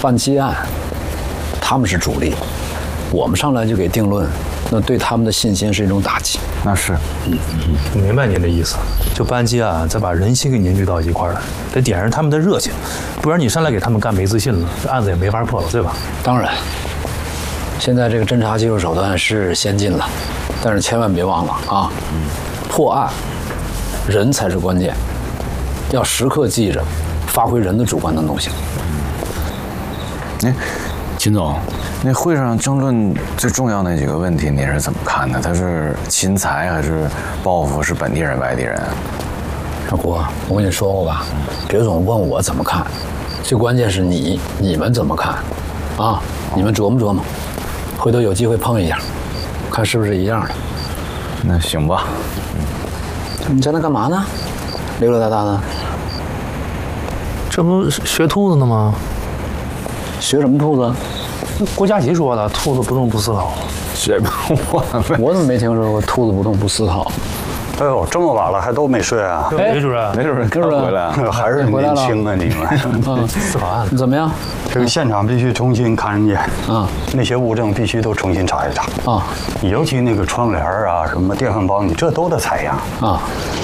办基案，他们是主力，我们上来就给定论，那对他们的信心是一种打击。 那是， 我明白您的意思，就办基案，再把人心给凝聚到一块儿来，得点上他们的热情，不然你上来给他们干没自信了，这案子也没法破了，对吧？ 当然，现在这个侦查技术手段是先进了，但是千万别忘了啊，破案人才是关键，要时刻记着发挥人的主观能动性。 秦总，那会上争论最重要那几个问题，您是怎么看的？他是侵财还是报复？是本地人外地人？ 小郭，我跟你说过吧，别总问我怎么看，最关键是你们怎么看，啊，你们琢磨琢磨，回头有机会碰一下，看是不是一样的。 那行吧。 你在那干嘛呢？溜溜达达的。 这不是学兔子呢吗？ 学什么兔子？ 郭嘉琪说的，兔子不动不思考。 学不我怎么没听说过兔子不动不思考？ 哎呦，这么晚了还都没睡啊？ 雷主任， 没准刚回来啊。 还是年轻啊你们。 思考案子怎么样？ 这个现场必须重新看人家， 啊， 那些物证必须都重新查一查啊， 尤其那个窗帘啊，什么电饭煲，你这都得采样啊。